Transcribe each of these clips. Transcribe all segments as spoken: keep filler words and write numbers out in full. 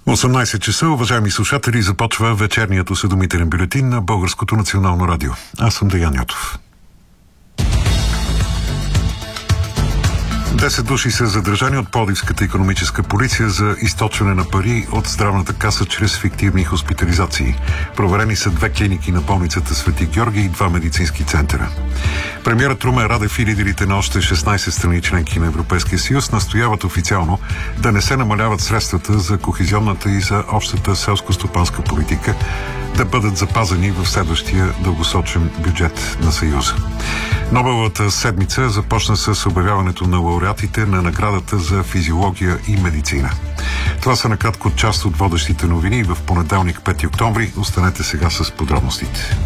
осемнайсет часа, уважаеми слушатели, започва вечерният осведомителен бюлетин на Българското национално радио. Аз съм Деян Йотов. Десет души са задържани от Пловдивската икономическа полиция за източване на пари от здравната каса чрез фиктивни хоспитализации. Проверени са две клиники на болницата Свети Георги и два медицински центъра. Премиерът Румен Радев и лидерите на още шестнайсет страни членки на Европейския съюз настояват официално да не се намаляват средствата за кохезионната и за общата селско-стопанска политика, да бъдат запазени в следващия дългосрочен бюджет на Съюза. Нобеловата седмица започна с обявяването на лауреатите на наградата за физиология и медицина. Това са накратко част от водещите новини в понеделник, пети октомври. Останете сега с подробностите.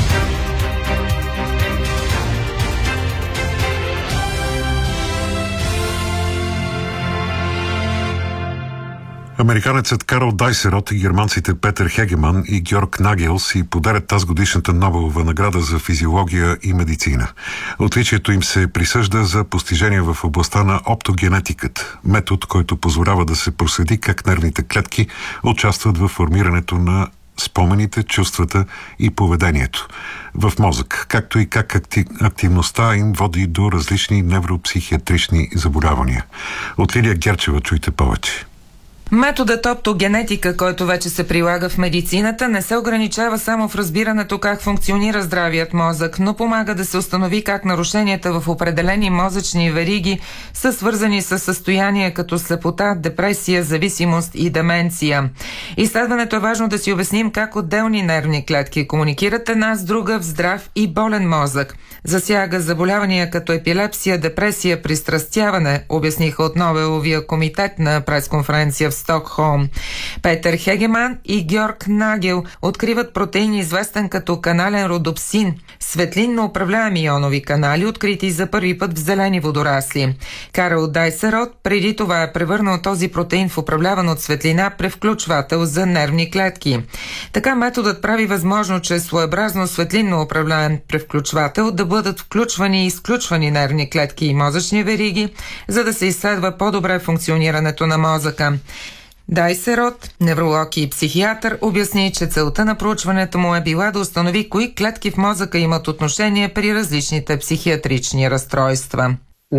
Американецът Карл Дайсерот и германците Петър Хегеман и Георг Нагел си подарят тази годишната Нобелова награда за физиология и медицина. Отличието им се присъжда за постижения в областта на оптогенетиката, метод, който позволява да се проследи как нервните клетки участват в формирането на спомените, чувствата и поведението в мозък, както и как активността им води до различни невропсихиатрични заболявания. От Лилия Герчева чуйте повече. Методът оптогенетика, който вече се прилага в медицината, не се ограничава само в разбирането как функционира здравият мозък, но помага да се установи как нарушенията в определени мозъчни вериги са свързани с състояния като слепота, депресия, зависимост и деменция. Изследването е важно да си обясним как отделни нервни клетки комуникират една с друга в здрав и болен мозък. Засяга заболявания като епилепсия, депресия, пристрастяване, обясниха от Нобеловия комитет на пресконференция в Стокхолм. Петър Хегеман и Георг Нагел откриват протеин, известен като канален родопсин, светлинно управляеми ионови канали, открити за първи път в зелени водорасли. Карл Дайсерот преди това е превърнал този протеин в управляван от светлина превключвател за нервни клетки. Така методът прави възможно чрез своеобразно светлинно управляем превключвател да бъдат включвани и изключвани нервни клетки и мозъчни вериги, за да се изследва по-добре функционирането на мозъка. Дайсерот, невролог и психиатър, обясни, че целта на проучването му е била да установи кои клетки в мозъка имат отношение при различните психиатрични разстройства.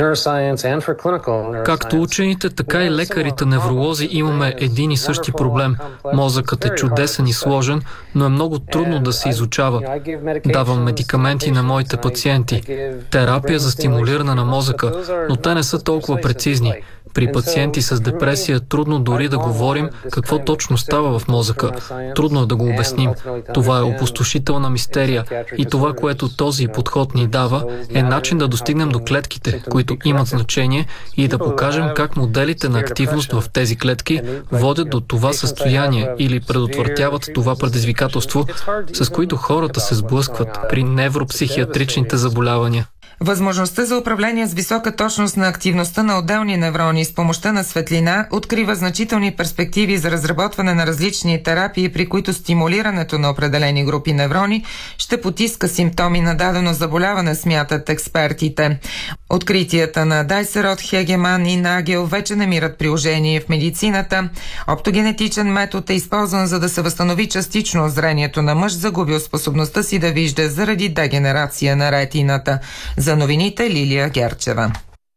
Както учените, така и лекарите невролози имаме един и същи проблем. Мозъкът е чудесен и сложен, но е много трудно да се изучава. Давам медикаменти на моите пациенти. Терапия за стимулиране на мозъка, но те не са толкова прецизни. При пациенти с депресия е трудно дори да говорим какво точно става в мозъка. Трудно е да го обясним. Това е опустошителна мистерия и това, което този подход ни дава, е начин да достигнем до клетките, които имат значение, и да покажем как моделите на активност в тези клетки водят до това състояние или предотвратяват това предизвикателство, с които хората се сблъскват при невропсихиатричните заболявания. Възможността за управление с висока точност на активността на отделни неврони с помощта на светлина открива значителни перспективи за разработване на различни терапии, при които стимулирането на определени групи неврони ще потиска симптоми на дадено заболяване, смятат експертите. Откритията на Дайсерот, Хегеман и Нагел вече намират приложение в медицината. Оптогенетичен метод е използван, за да се възстанови частично зрението на мъж, загубил способността си да вижда заради дегенерация на ретината. За новините Лилия Герчева.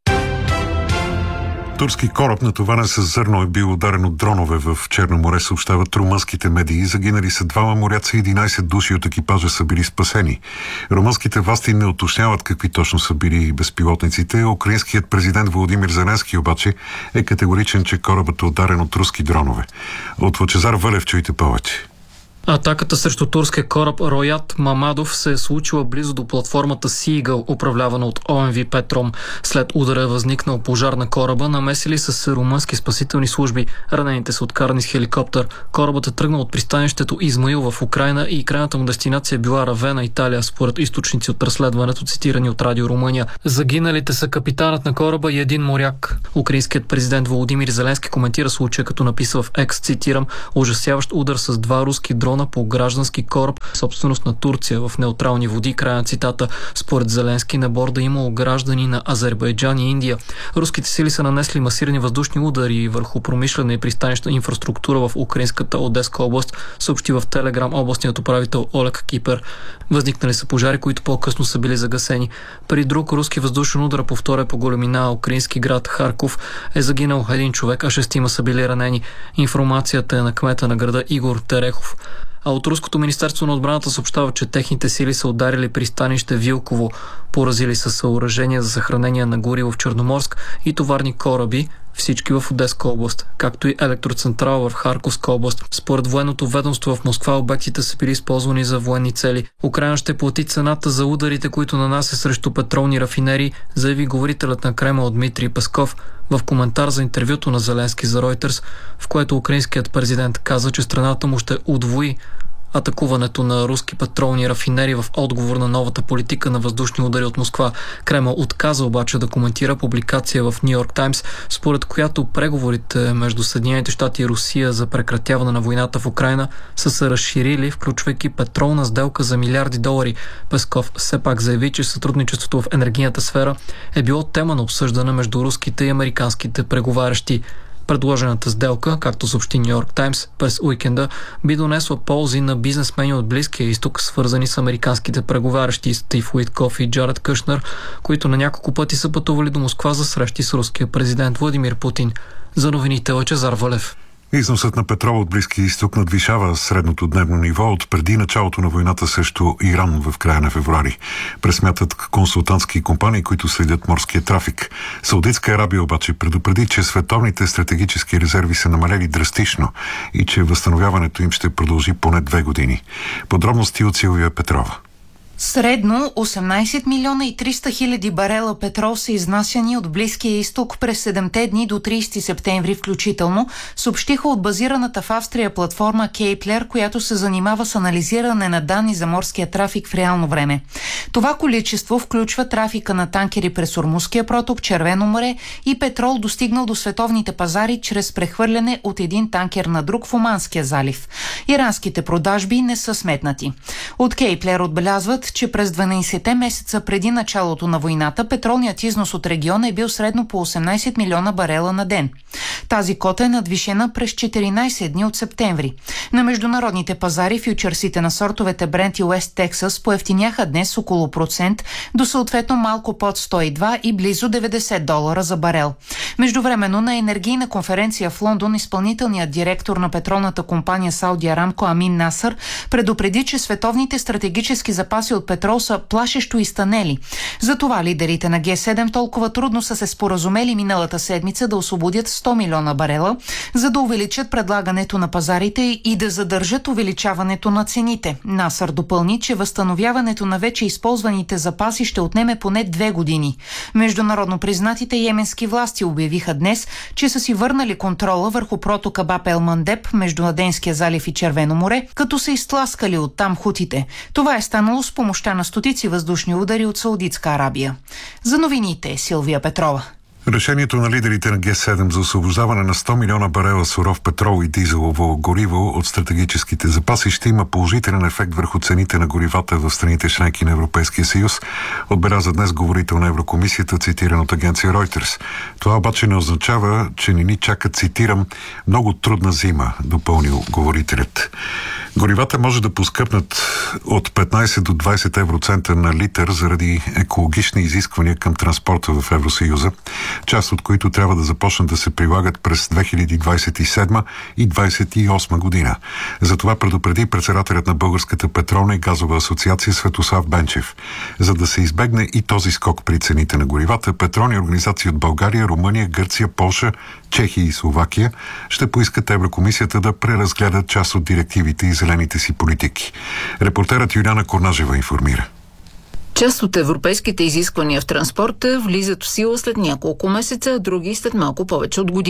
Турски кораб, натоварен с зърно, е бил ударен от дронове в Черно море, съобщават румънските медии. Загинали са двама моряци и единайсет души от екипажа са били спасени. Румънските власти не уточняват какви точно са били безпилотниците. Украинският президент Володимир Зеленски обаче е категоричен, че корабът е ударен от руски дронове. От Лъчезар Вълев чуйте повече. Атаката срещу турския кораб Роят Мамадов се е случила близо до платформата Сигъл, управлявана от О М В Петром. След удара е възникнал пожар на кораба, намесили са се румънски спасителни служби. Ранените са откарани с хеликоптер. Корабът е тръгнал от пристанището Измаил в Украйна и крайната му дестинация била Равена, Италия, според източници от разследването, цитирани от Радио Румъния. Загиналите са капитанът на кораба и един моряк. Украинският президент Володимир Зеленски коментира случая, като написа в Екс, цитирам: "Ужасяващ удар с два руски дрона сезона по граждански кораб, собственост на Турция в неутрални води. Край на цитата. Според Зеленски на борда имало граждани на Азербайджан и Индия. Руските сили са нанесли масирани въздушни удари върху промишлена и пристанищна инфраструктура в украинската Одеска област, съобщи в Телеграм областният управител Олег Кипер. Възникнали са пожари, които по-късно са били загасени. При друг руски въздушен удар по втория по големина украински град Харков е загинал един човек, а шестима са били ранени. Информацията е на кмета на града Игор Терехов. А от Руското министерство на отбраната съобщава, че техните сили са ударили пристанище Вилково, поразили са съоръжения за съхранение на гориво в Черноморск и товарни кораби, всички в Одеска област, както и електроцентрала в Харковска област. Според военното ведомство в Москва обектите са били използвани за военни цели. Украйна ще плати цената за ударите, които нанася срещу петролни рафинерии, заяви говорителят на Кремъл Дмитрий Песков в коментар за интервюто на Зеленски за Reuters, в което украинският президент каза, че страната му ще удвои атакуването на руски петролни рафинери в отговор на новата политика на въздушни удари от Москва. Кремъл отказа обаче да коментира публикация в Ню Йорк Таймс, според която преговорите между Съединените щати и Русия за прекратяване на войната в Украйна са се разширили, включвайки петролна сделка за милиарди долари. Песков все пак заяви, че сътрудничеството в енергийната сфера е било тема на обсъждане между руските и американските преговарящи. Предложената сделка, както съобщи Ню Йорк Таймс, през уикенда би донесла ползи на бизнесмени от Близкия изток, свързани с американските преговарящи Стив Уиткоф и Джаред Кушнер, които на няколко пъти са пътували до Москва за срещи с руския президент Владимир Путин. За новините Лъчезар Валев. Износът на петрол от Близкия изток надвишава средното дневно ниво от преди началото на войната срещу Иран в края на февруари. Пресмятат консултантски компании, които следят морския трафик. Саудитска Арабия обаче предупреди, че световните стратегически резерви са намалели драстично и че възстановяването им ще продължи поне две години. Подробности от Силвия Петрова. Средно осемнайсет милиона и триста хиляди барела петрол са изнасяни от Близкия изток през седемте дни до трийсети септември включително, съобщиха от базираната в Австрия платформа Кейплер, която се занимава с анализиране на данни за морския трафик в реално време. Това количество включва трафика на танкери през Ормузския проток, Червено море и петрол, достигнал до световните пазари чрез прехвърляне от един танкер на друг в Оманския залив. Иранските продажби не са сметнати. От Кейплер отбелязват, че през дванайсетте месеца преди началото на войната петролният износ от региона е бил средно по осемнайсет милиона барела на ден. Тази кота е надвишена през четиринайсет дни от септември. На международните пазари фючерсите на сортовете Брент и Уест Тексас поевтиняха днес около процент до съответно малко под сто и два и близо деветдесет долара за барел. Междувременно на енергийна конференция в Лондон изпълнителният директор на петролната компания Сауди Арамко Амин Насър предупреди, че световните стратегически запаси от петрол са плашещо изтънели. Затова лидерите на Ге седем толкова трудно са се споразумели миналата седмица да освободят сто милиона барела, за да увеличат предлагането на пазарите и да задържат увеличаването на цените. Насър допълни, че възстановяването на вече използваните запаси ще отнеме поне две години. Международно признатите йеменски власти обявиха днес, че са си върнали контрола върху протока Баб ел Мандеб между Аденския залив и Червено море, като са изтласкали оттам хутите. Това е станало с помощта на стотици въздушни удари от Саудитска Арабия. За новините Силвия Петрова. Решението на лидерите на Ге седем за освобождаване на сто милиона барела суров петрол и дизелово гориво от стратегическите запаси ще има положителен ефект върху цените на горивата в страните членки на Европейския съюз, отбеляза днес говорител на Еврокомисията, цитиран от агенция Reuters. Това обаче не означава, че не ни чака, цитирам, много трудна зима, допълнил говорителят. Горивата може да поскъпнат от петнайсет до двайсет евроцента на литър заради екологични изисквания към транспорта в Евросъюза, част от които трябва да започнат да се прилагат през две хиляди двайсет и седма и двайсет и осма година. Затова предупреди председателят на Българската петролна и газова асоциация Светослав Бенчев. За да се избегне и този скок при цените на горивата, петролни организации от България, Румъния, Гърция, Полша, Чехия и Словакия ще поискат Еврокомисията да преразгледат част от директивите и зелените си политики. Репортерът Юлиана Корнажева информира. Част от европейските изисквания в транспорта влизат в сила след няколко месеца, а други след малко повече от година.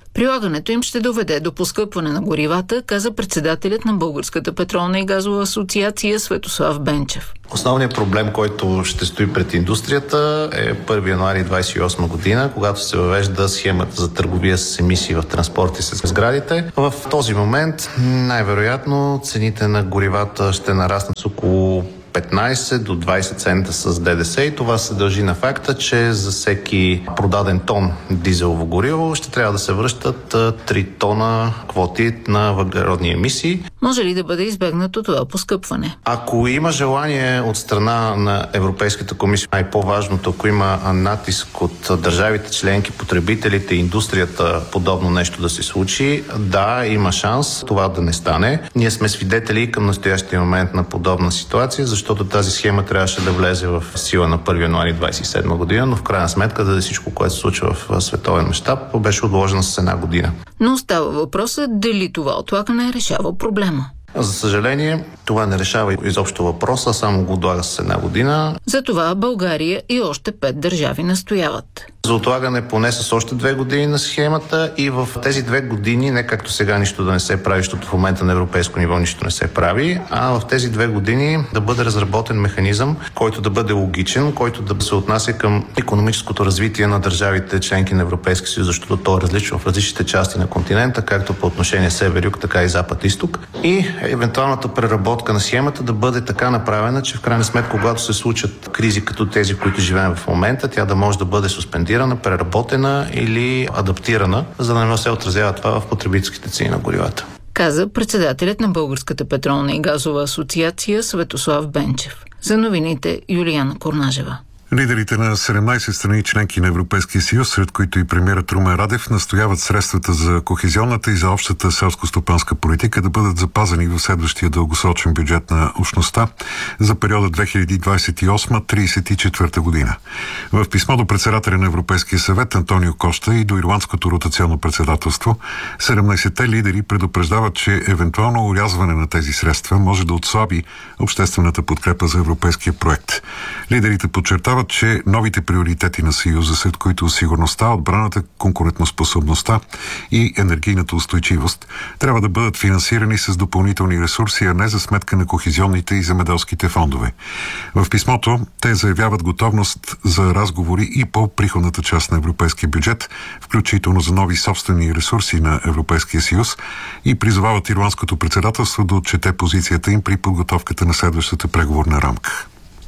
Прилагането им ще доведе до поскъпване на горивата, каза председателят на Българската петролна и газова асоциация Светослав Бенчев. Основният проблем, който ще стои пред индустрията е първи януари двадесет и осма година, когато се въвежда схемата за търговия с емисии в транспорт и с сградите. В този момент най-вероятно цените на горивата ще нараснат с около петнадесет до двадесет цента с ДДС и това се дължи на факта, че за всеки продаден тон дизелово гориво ще трябва да се връщат три тона квоти на въглеродни емисии. Може ли да бъде избегнато това поскъпване? Ако има желание от страна на Европейската комисия, най-по-важното, ако има натиск от държавите членки, потребителите и индустрията подобно нещо да се случи, да, има шанс това да не стане. Ние сме свидетели към настоящия момент на подобна ситуация, защото тази схема трябваше да влезе в сила на първи януари двадесет и седма година, но в крайна сметка да всичко, което се случва в световен мащаб, беше отложено с една година. Но остава въпросът дали това отлагане решава проблема. За съжаление, това не решава изобщо въпроса, само го отлага с една година. Затова България и още пет държави настояват. За отлагане поне с още две години на схемата и в тези две години, не както сега нищо да не се прави, защото в момента на европейско ниво нищо не се прави, а в тези две години да бъде разработен механизъм, който да бъде логичен, който да се отнася към икономическото развитие на държавите членки на Европейския съюз, защото то е различно в различните части на континента, както по отношение север-юг, така и запад-изток. И евентуалната преработка на схемата да бъде така направена, че в крайна сметка, когато се случат кризи като тези, които живеем в момента, тя да може да бъде суспендирана, преработена или адаптирана, за да не се отразява това в потребителските цени на горивата. Каза председателят на Българската петролна и газова асоциация Светослав Бенчев. За новините Юлияна Корнажева. Лидерите на седемнадесет страни членки на Европейския съюз, сред които и премиерът Румен Радев, настояват средствата за кохезионната и за общата селско-стопанска политика да бъдат запазени в следващия дългосрочен бюджет на общността за периода две хиляди двадесет и осма до тридесет и четвърта година. В писмо до председателя на Европейския съвет Антонио Коста и до ирландското ротационно председателство, седемнадесетте лидери предупреждават, че евентуално урязване на тези средства може да отслаби обществената подкрепа за европейския проект. Лидерите подчертават, че новите приоритети на Съюза, след които сигурността, отбраната, конкурентоспособността и енергийната устойчивост, трябва да бъдат финансирани с допълнителни ресурси, а не за сметка на кохезионните и земеделските фондове. В писмото те заявяват готовност за разговори и по приходната част на европейския бюджет, включително за нови собствени ресурси на Европейския съюз, и призовават ирландското председателство да отчете позицията им при подготовката на следващата преговорна рамка.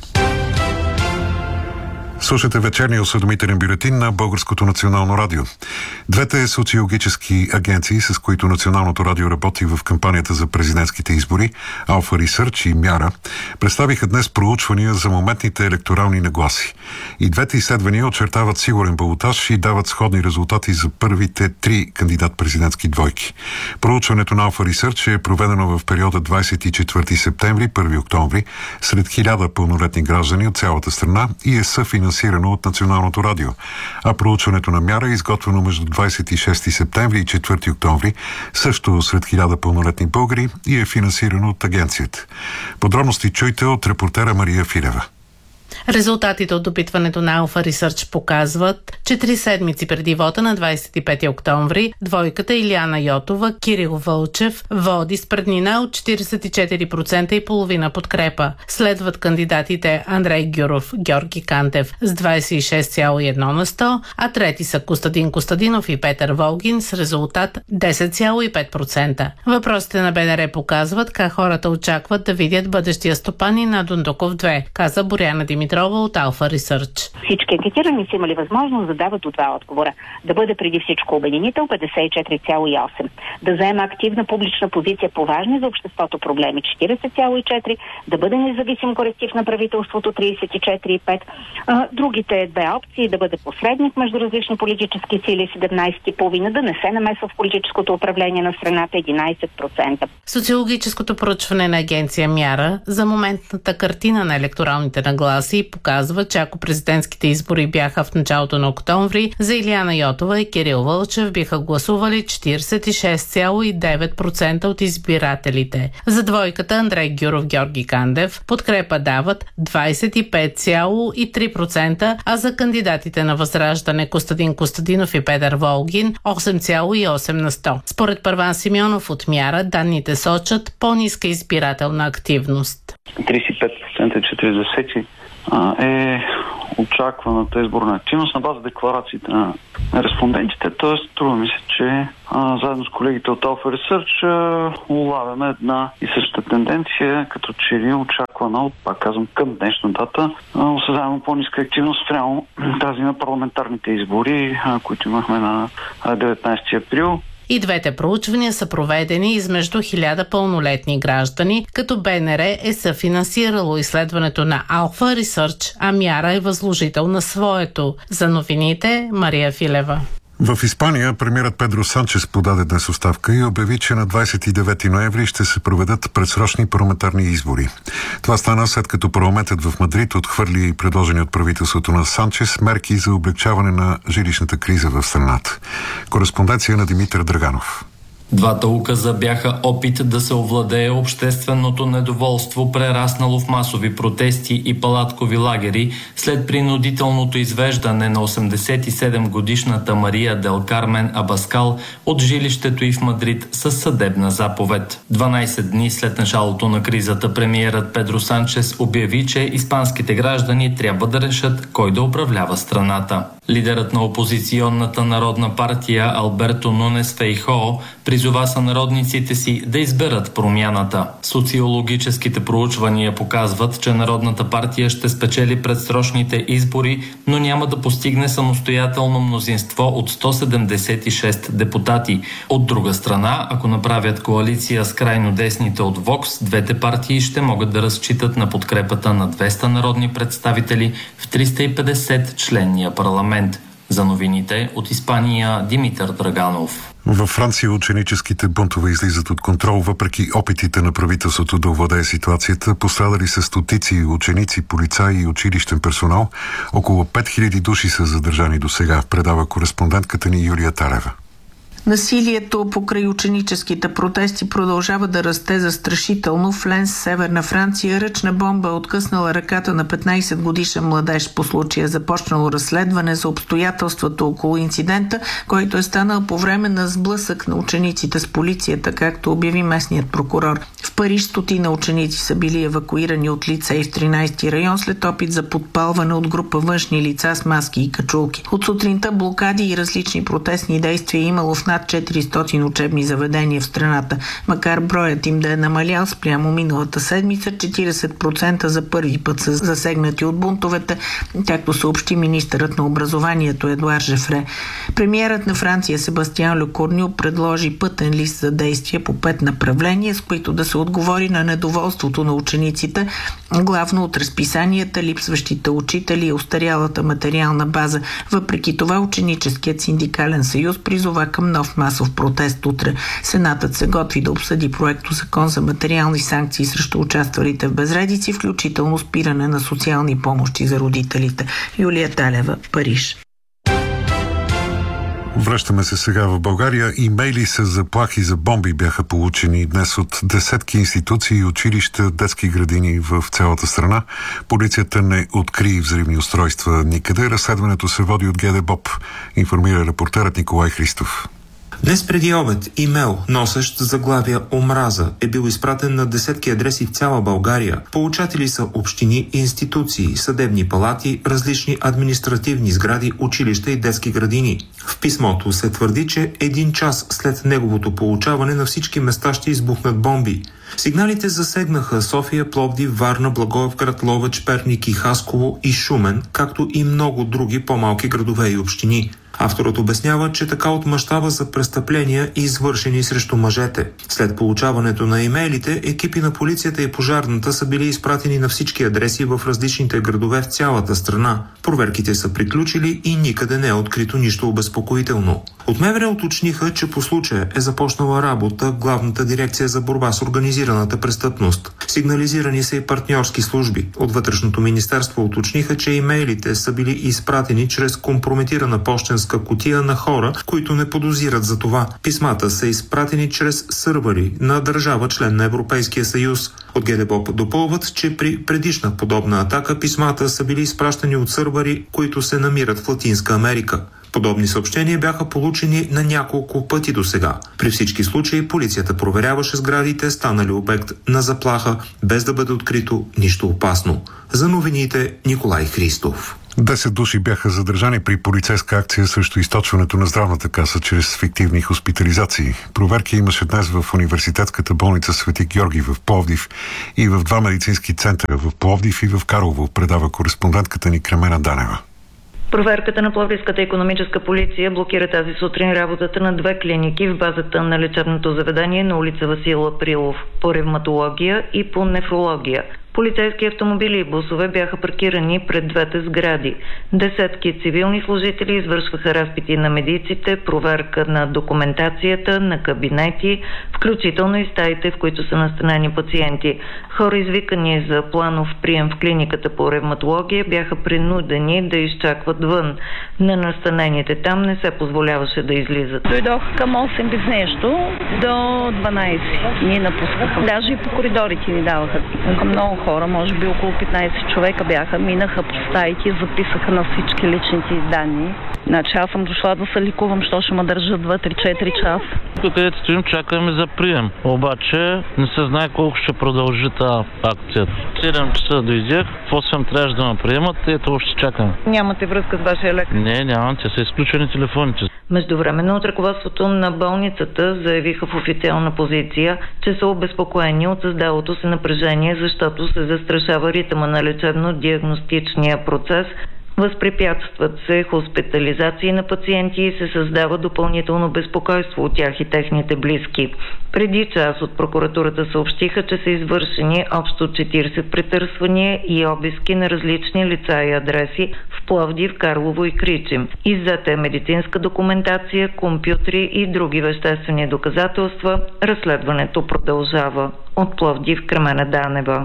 Слушате вечерния осведомителен бюлетин на Българското национално радио. Двете социологически агенции, с които Националното радио работи в кампанията за президентските избори, Alpha Research и Мяра, представиха днес проучвания за моментните електорални нагласи. И двете изследвания очертават сигурен балотаж и дават сходни резултати за първите три кандидат-президентски двойки. Проучването на Alpha Research е проведено в периода двадесет и четвърти септември до първи октомври сред хиляда пълнолетни граждани от цялата страна и е съфинансирано от Националното радио. А проучването на Мяра е изготвено между двадесет и шести септември и четвърти октомври, също сред хиляда пълнолетни българи и е финансирано от агенцията. Подробности чуйте от репортера Мария Филева. Резултатите от допитването на Alpha Research показват, че три седмици преди вота на двадесет и пети октомври двойката Илияна Йотова, Кирил Вълчев води с преднина от четиридесет и четири процента и половина подкрепа. Следват кандидатите Андрей Гюров, Георги Кантев с двадесет и шест цяло и едно на сто, а трети са Костадин Костадинов и Петър Волгин с резултат десет цяло и пет процента. Въпросите на БНР показват как хората очакват да видят бъдещия стопанин на Дондуков две, каза Боряна Димитрова от Alpha Research. Всички анкетирани са имали възможност да дават от два отговора. Да бъде преди всичко обединител петдесет и четири цяло и осем. Да заема активна публична позиция по важни за обществото проблеми четиридесет цяло и четири. Да бъде независим коректив на правителството тридесет и четири цяло и пет. Другите две опции да бъде посредник между различни политически сили седемнадесет цяло и пет. Да не се намесва в политическото управление на страната единадесет процента. Социологическото проучване на агенция Мяра за моментната картина на електоралните нагласи показва, че ако президентските избори бяха в началото на октомври, за Илияна Йотова и Кирил Вълчев биха гласували четиридесет и шест цяло и девет процента от избирателите. За двойката Андрей Гюров, Георги Кандев подкрепа дават двадесет и пет цяло и три процента, а за кандидатите на Възраждане Костадин Костадинов и Петър Волгин осем цяло и осем на сто. Според Първан Симеонов от Мяра, данните сочат по-ниска избирателна активност. тридесет и пет процента и четиридесет процента е очакваната изборна активност на база декларациите на респондентите. Тоест, струва ми се, че а, заедно с колегите от Alpha Research а, улавяме една и съща тенденция, като че ли очаквана от, пак казвам, към днешна дата, осъзнаемо по-ниска активност спрямо тази на парламентарните избори, а, които имахме на деветнадесети април. И двете проучвания са проведени измежду хиляда пълнолетни граждани, като БНР е съфинансирало изследването на Alpha Research, а Мяра е възложител на своето. За новините Мария Филева. В Испания премиерът Педро Санчес подаде днес оставка и обяви, че на двадесет и девети ноември ще се проведат предсрочни парламентарни избори. Това стана след като парламентът в Мадрид отхвърли предложени от правителството на Санчес мерки за облекчаване на жилищната криза в страната. Кореспонденция на Димитър Драганов. Двата указа бяха опит да се овладее общественото недоволство, прераснало в масови протести и палаткови лагери след принудителното извеждане на осемдесет и седем годишната Мария Дел Кармен Абаскал от жилището й в Мадрид със съдебна заповед. дванадесет дни след началото на кризата премиерът Педро Санчес обяви, че испанските граждани трябва да решат кой да управлява страната. Лидерът на опозиционната народна партия Алберто Нунес Фейхоо призова сънародниците си да изберат промяната. Социологическите проучвания показват, че Народната партия ще спечели предсрочните избори, но няма да постигне самостоятелно мнозинство от сто седемдесет и шест депутати. От друга страна, ако направят коалиция с крайно десните от Вокс, двете партии ще могат да разчитат на подкрепата на двеста народни представители в триста и петдесет членния парламент. За новините от Испания Димитър Драганов. Във Франция ученическите бунтове излизат от контрол, въпреки опитите на правителството да овладее ситуацията. Пострадали са стотици ученици, полицаи и училищен персонал. Около пет хиляди души са задържани до сега, предава кореспондентката ни Юлия Тарева. Насилието покрай ученическите протести продължава да расте застрашително. В Ленс, северна Франция, ръчна бомба е откъснала ръката на петнадесет годишен младеж. По случая започнало разследване за обстоятелствата около инцидента, който е станал по време на сблъсък на учениците с полицията, както обяви местният прокурор. В Париж стотина ученици са били евакуирани от лицей в тринадесети район след опит за подпалване от група външни лица с маски и качулки. От сутринта блокади и различни протестни действия имало в над четиристотин учебни заведения в страната. Макар броят им да е намалял спрямо миналата седмица, четиридесет процента за първи път са засегнати от бунтовете, както съобщи министърът на образованието Едуар Жефре. Премиерът на Франция Себастиан Лекорню предложи пътен лист за действия по пет направления, с които да се отговори на недоволството на учениците, главно от разписанията, липсващите учители и остарялата материална база. Въпреки това, ученическият синдикален съюз призова към нов масов протест утре. Сенатът се готви да обсъди проекто закон за материални санкции срещу участвалите в безредици, включително спиране на социални помощи за родителите. Юлия Талева, Париж. Връщаме се сега в България. Имейли с заплахи за бомби бяха получени днес от десетки институции, училища, детски градини в цялата страна. Полицията не откри взривни устройства никъде. Разследването се води от ГДБОП, информира репортерът Николай Христов. Днес преди обед имейл, носещ заглавия «Омраза», е бил изпратен на десетки адреси в цяла България. Получатели са общини, институции, съдебни палати, различни административни сгради, училища и детски градини. В писмото се твърди, че един час след неговото получаване на всички места ще избухнат бомби. Сигналите засегнаха София, Пловдив, Варна, Благоевград, Ловеч, Перник и Хасково и Шумен, както и много други по-малки градове и общини. Авторът обяснява, че така отмъщава за престъпления, извършени срещу мъжете. След получаването на имейлите, екипи на полицията и пожарната са били изпратени на всички адреси в различните градове в цялата страна. Проверките са приключили и никъде не е открито нищо обезпокоително. От МВР уточниха, че по случая е започнала работа Главната дирекция за борба с организираната престъпност. Сигнализирани са и партньорски служби. От Вътрешното министерство уточниха, че имейлите са били изпратени чрез компрометирана пощенска почтенска кутия на хора, които не подозират за това. Писмата са изпратени чрез сървъри на държава член на Европейския съюз. От ГДБОП допълват, че при предишна подобна атака писмата са били изпращани от сървъри, които се намират в Латинска Америка. Подобни съобщения бяха получени на няколко пъти до сега. При всички случаи полицията проверяваше сградите, станали обект на заплаха, без да бъде открито нищо опасно. За новините Николай Христов. Десет души бяха задържани при полицейска акция срещу източването на здравната каса чрез фиктивни хоспитализации. Проверки имаше днес в университетската болница Свети Георги в Пловдив и в два медицински центъра в Пловдив и в Карлово, предава кореспондентката ни Кремена Данева. Проверката на Пловдивската икономическа полиция блокира тази сутрин работата на две клиники в базата на лечебното заведение на улица Васил Априлов по ревматология и по нефрология. Полицейски автомобили и бусове бяха паркирани пред двете сгради. Десетки цивилни служители извършваха разпити на медиците, проверка на документацията, на кабинети, включително и стаите, в които са настанени пациенти. Хора, извикани за планов прием в клиниката по ревматология, бяха принудени да изчакват вън. На настанените там не се позволяваше да излизат. Дойдох към осем без нещо до дванайсет. Ни напускаха. Даже и по коридорите ни даваха. Много хора, може би около петнайсет човека бяха, минаха по стаите, записаха на всички личните данни. Значи аз съм дошла да се ликувам, що ще ме държат два три четири часа. Тук където стоим, чакаме за прием. Обаче не се знае колко ще продължи тази акция. седем часа дойдех, в осем трябваше да ме приемат, ето още чакаме. Нямате връзка с вашия лекар? Не, нямам, те са изключени телефоните. Междувременно от ръководството на болницата заявиха в официална позиция, че са обезпокоени от създалото се напрежение, защото се застрашава ритъма на лечебно-диагностичния процес, възпрепятстват се хоспитализации на пациенти и се създава допълнително безпокойство от тях и техните близки. Преди час от прокуратурата съобщиха, че са извършени общо четирийсет претърсвания и обиски на различни лица и адреси в Пловдив, Карлово и Кричим. Иззета е медицинска документация, компютри и други веществени доказателства. Разследването продължава. От Пловдив, Кремена Данева.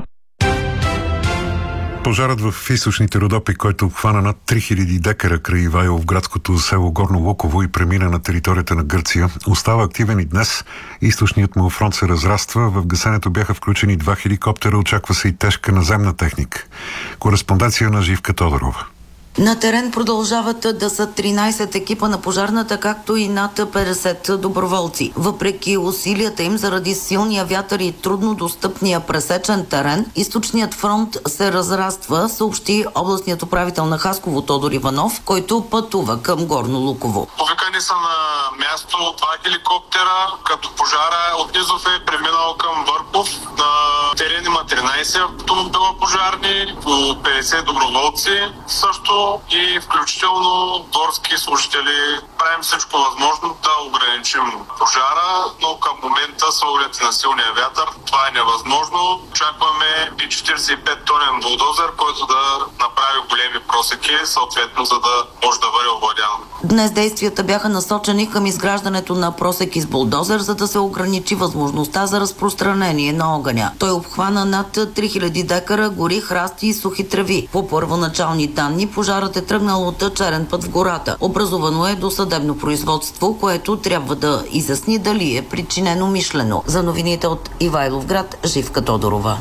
Пожарът в източните Родопи, който обхвана над три хиляди декара край Ивайло в градското село Горно Луково и премина на територията на Гърция, остава активен и днес. Източният му фронт се разраства. В гасенето бяха включени два хеликоптера, очаква се и тежка наземна техника. Кореспонденция на Живка Тодорова. На терен продължават да са тринайсет екипа на пожарната, както и над петдесет доброволци. Въпреки усилията им заради силния вятър и трудно достъпния пресечен терен, източният фронт се разраства, съобщи областният управител на Хасково Тодор Иванов, който пътува към Горно Луково. Повикани са на място два хеликоптера, като пожара от Низов е преминал към Върхов. На терен има тринайсет автомобила пожарни, по петдесет доброволци също и включително горски служители. Правим всичко възможно да ограничим пожара, но към момента с оглед на силния вятър това е невъзможно. Очакваме и четирийсет и пет тонен булдозер, който да направи големи просеки, съответно за да може да бъде овладян. Днес действията бяха насочени към изграждането на просеки с булдозер, за да се ограничи възможността за разпространение на огъня. Той обхвана над три хиляди декара гори, храсти и сухи треви. По първоначални данни пожарът е тръгнал от черен път в гората. Образувано е досъдебно производство, което трябва да изясни дали е причинено мишлено. За новините от Ивайловград, Живка Тодорова.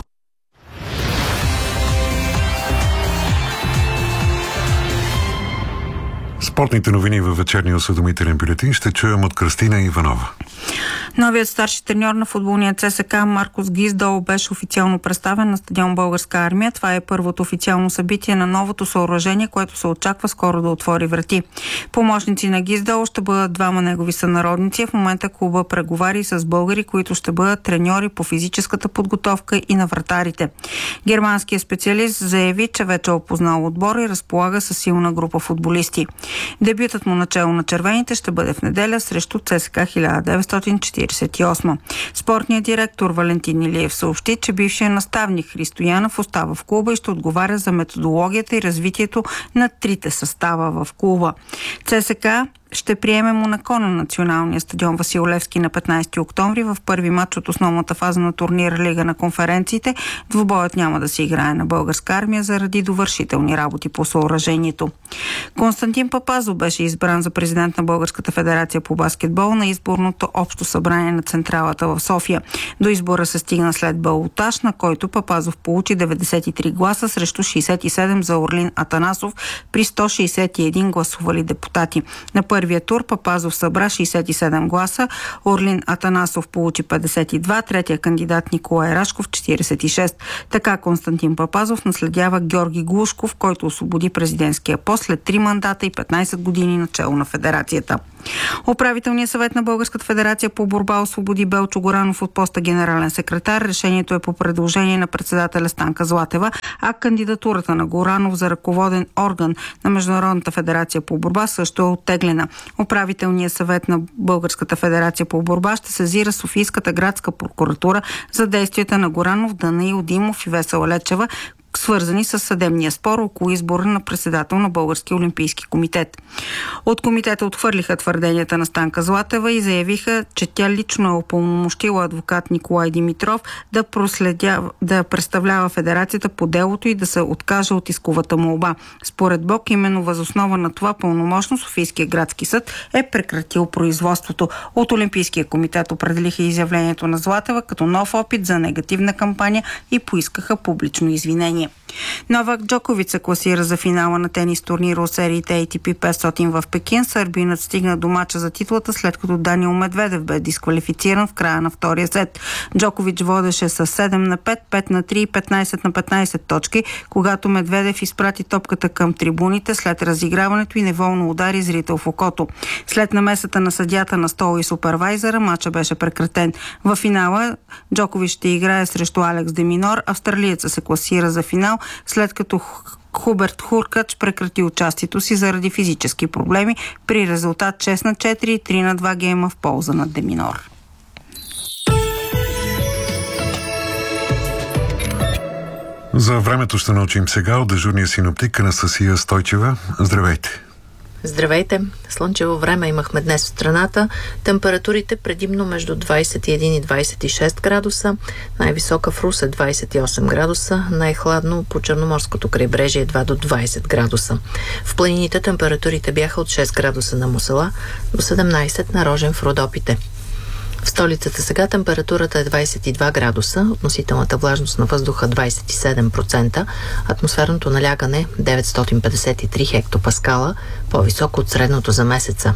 Спортните новини във вечерния осведомителен бюлетин ще чуем от Кръстина Иванова. Новият старши треньор на футболния ЦСКА Маркос Гиздол беше официално представен на стадион Българска армия. Това е първото официално събитие на новото съоръжение, което се очаква скоро да отвори врати. Помощници на Гиздол ще бъдат двама негови сънародници. В момента клуба преговари с българи, които ще бъдат треньори по физическата подготовка и на вратарите. Германският специалист заяви, че вече е опознал отбора и разполага със силна група футболисти. Дебютът му начело на червените ще бъде в неделя срещу ЦСКА хиляда деветстотин четирийсет и осма. Спортният директор Валентин Илиев съобщи, че бившият наставник Христо Янов остава в клуба и ще отговаря за методологията и развитието на трите състава в клуба. ЦСКА ще приеме Монако на националния стадион Васил Левски на петнайсети октомври в първи матч от основната фаза на турнира Лига на конференциите. Двубоят няма да се играе на Българска армия заради довършителни работи по съоръжението. Константин Папазов беше избран за президент на Българската федерация по баскетбол на изборното общо събрание на централата в София. До избора се стигна след балотаж, на който Папазов получи деветдесет и три гласа срещу шейсет и седем за Орлин Атанасов при сто шейсет и един гласували депутати. На първия тур Папазов събра шейсет и седем гласа, Орлин Атанасов получи петдесет и два, третия кандидат Николай Рашков четирийсет и шест. Така Константин Папазов наследява Георги Глушков, който освободи президентския пост след три мандата и петнайсет години начало на федерацията. Управителният съвет на Българската федерация по борба освободи Белчо Горанов от поста генерален секретар. Решението е по предложение на председателя Станка Златева, а кандидатурата на Горанов за ръководен орган на Международната федерация по борба също е оттеглена. Управителният съвет на Българската федерация по борба ще сезира Софийската градска прокуратура за действията на Горанов, Данаил Димов и Весела Лечева, свързани с съдебния спор около избора на председател на Българския олимпийски комитет. От комитета отхвърлиха твърденията на Станка Златева и заявиха, че тя лично е упълномощила адвокат Николай Димитров да, проследя, да представлява федерацията по делото и да се откаже от исковата молба. Според Бог, именно възоснова на това пълномощно Софийския градски съд е прекратил производството. От Олимпийския комитет определиха изявлението на Златева като нов опит за негативна кампания и поискаха публично извинение. Новак Джокович се класира за финала на тенис турнира от сериите Ей Ти Пи петстотин в Пекин. Сърбинът стигна до мача за титлата, след като Даниил Медведев бе дисквалифициран в края на втория сет. Джокович водеше с седем на пет, пет на три и петнайсет на петнайсет точки, когато Медведев изпрати топката към трибуните след разиграването и неволно удари зрител в окото. След намесата на съдията на стола и супервайзера, мача беше прекратен. В финала Джокович ще играе срещу Алекс де Минор. Австралиецът се класира за финал, след като Хуберт Хуркач прекрати участието си заради физически проблеми при резултат шест на четири и три на два гейма в полза на Деминор. За времето ще научим сега от дежурния синоптик Анастасия Стойчева. Здравейте! Здравейте! Слънчево време имахме днес в страната. Температурите предимно между двайсет и един и двайсет и шест градуса. Най-висока в Русе двайсет и осем градуса. Най-хладно по Черноморското крайбрежие два до двайсет градуса. В планините температурите бяха от шест градуса на Мусала до седемнайсет на Рожен в Родопите. В столицата сега температурата е двайсет и два градуса, относителната влажност на въздуха двайсет и седем процента, атмосферното налягане деветстотин петдесет и три хектопаскала, по-високо от средното за месеца.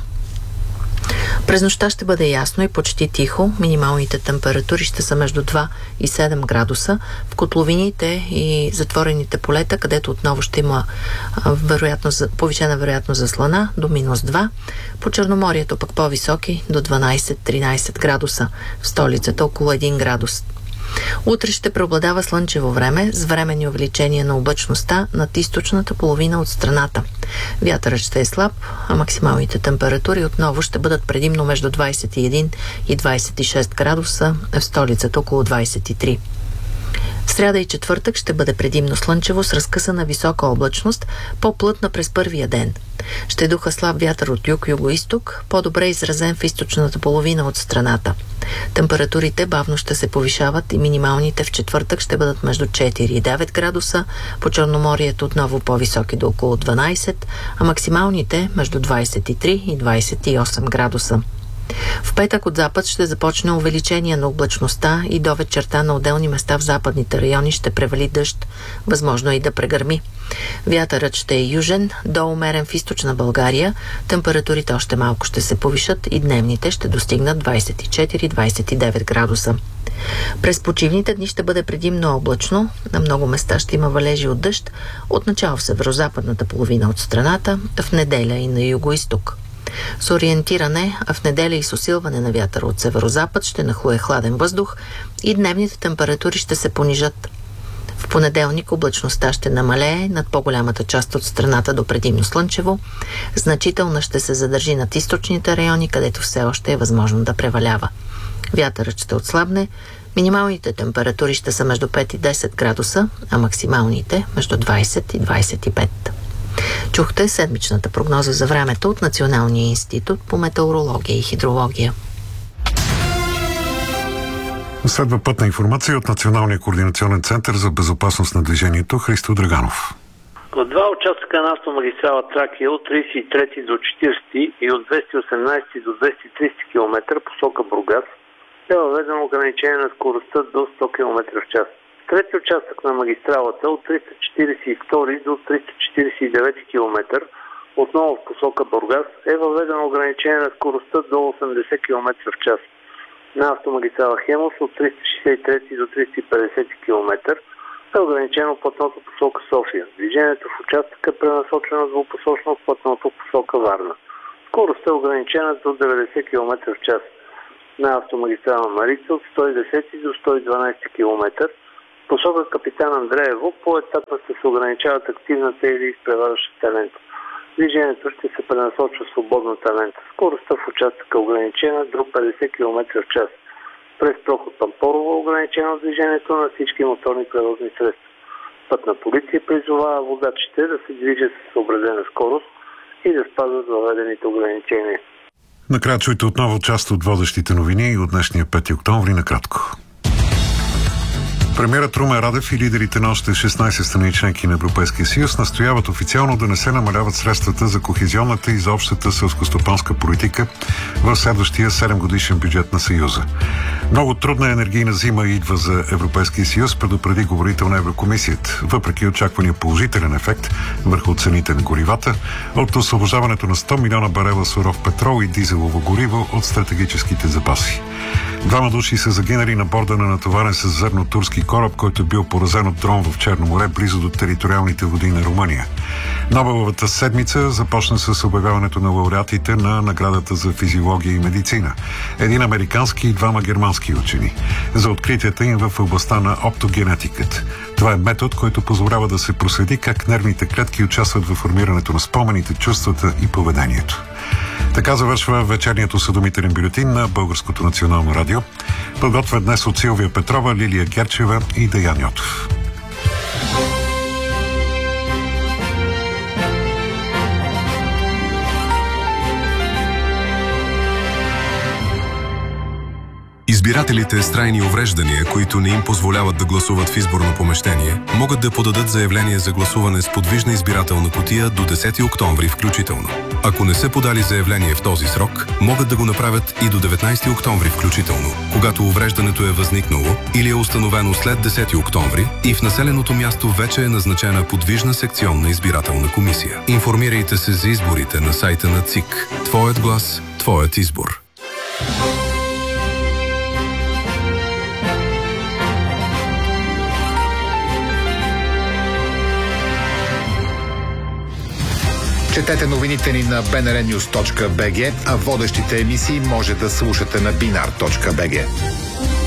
През нощта ще бъде ясно и почти тихо. Минималните температури ще са между два и седем градуса. В котловините и затворените полета, където отново ще има вероятност, повишена вероятност за слана, до минус два. По Черноморието пък по-високи до дванайсет-тринайсет градуса. В столицата около един градус. Утре ще преобладава слънчево време с временни увеличения на облачността над източната половина от страната. Вятърът ще е слаб, а максималните температури отново ще бъдат предимно между двайсет и един и двайсет и шест градуса, в столицата около двайсет и три. В сряда и четвъртък ще бъде предимно слънчево с разкъсана висока облачност, по-плътна през първия ден. Ще духа слаб вятър от юг-юго-исток, по-добре изразен в източната половина от страната. Температурите бавно ще се повишават и минималните в четвъртък ще бъдат между четири и девет градуса, по Черноморието отново по-високи до около дванайсет, а максималните между двайсет и три и двайсет и осем градуса. В петък от запад ще започне увеличение на облачността и до вечерта на отделни места в западните райони ще превали дъжд, възможно и да прегърми. Вятърът ще е южен, до умерен в източна България, температурите още малко ще се повишат и дневните ще достигнат двайсет и четири до двайсет и девет градуса. През почивните дни ще бъде предимно облачно, на много места ще има валежи от дъжд, отначало в северо-западната половина от страната, в неделя и на юго-исток. С ориентиране, а в неделя и с усилване на вятъра от северо-запад ще нахлуе хладен въздух и дневните температури ще се понижат. В понеделник облачността ще намалее над по-голямата част от страната до предимно слънчево. Значителна ще се задържи над източните райони, където все още е възможно да превалява. Вятърът ще отслабне, минималните температури ще са между пет и десет градуса, а максималните между двайсет и двайсет и пет. Чухте седмичната прогноза за времето от Националния институт по метеорология и хидрология. Следва пътна информация от Националния координационен център за безопасност на движението. Христо Драганов. От два участъка на автомагистрала Тракия от тридесет и трети до четиридесети и от двеста и осемнадесети до двеста и тридесети км посока Бургас е въведено ограничение на скоростта до сто км в час. Трети участък на магистралата от триста четиридесет и втори до триста четиридесет и девети км отново в посока Бургас е въведено ограничение на скоростта до осемдесет км в час. На автомагистрала Хемус от триста шестдесет и трети до триста и петдесети км е ограничено платното посока София. Движението в участъка е пренасочено двупосочно в платното посока Варна. Скоростта е ограничена до деветдесет км в час. На автомагистрала Марица от сто и десети до сто и дванадесети км посока Капитан Андреево по етапа ще се ограничават активната или изпреварващата лента. Движението ще се пренасочва свободната лента. Скоростта в участъка е ограничена до петдесет км в час. През проход Пампорово е ограничено движението на всички моторни превозни средства. Пътна полиция призовава водачите да се движат с съобразена скорост и да спазват въведените ограничения. Накрая чуйте отново част от водещите новини от днешния пети октомври накратко. Премиерът Румен Радев и лидерите на още шестнадесет страни членки на Европейския съюз настояват официално да не се намаляват средствата за кохезионната и за общата селскостопанска политика в следващия седемгодишен бюджет на Съюза. Много трудна енергийна зима идва за Европейския съюз, предупреди говорител на Еврокомисията, въпреки очаквания положителен ефект върху цените на горивата от освобождаването на сто милиона барела суров петрол и дизелово гориво от стратегическите запаси. Двама души са загинали на борда на натоварен с зърно турски кораб, който бил поразен от дрон в Черно море, близо до териториалните води на Румъния. Нобеловата седмица започна с обявяването на лауреатите на наградата за физиология и медицина. Един американски и двама германски учени за откритията им в областта на оптогенетиката. Това е метод, който позволява да се проследи как нервните клетки участват в формирането на спомените, чувствата и поведението. Така завършва вечерният осведомителен бюлетин на Българското национално радио. Подготвен днес от Силвия Петрова, Лилия Герчева и Деян Йотов. Избирателите с трайни увреждания, които не им позволяват да гласуват в изборно помещение, могат да подадат заявление за гласуване с подвижна избирателна кутия до десети октомври включително. Ако не са подали заявление в този срок, могат да го направят и до деветнадесети октомври включително, когато увреждането е възникнало или е установено след десети октомври и в населеното място вече е назначена подвижна секционна избирателна комисия. Информирайте се за изборите на сайта на ЦИК. Твоят глас, твоят избор. Четете новините ни на би ен ар нюз точка би джи, а водещите емисии може да слушате на бинар точка би джи.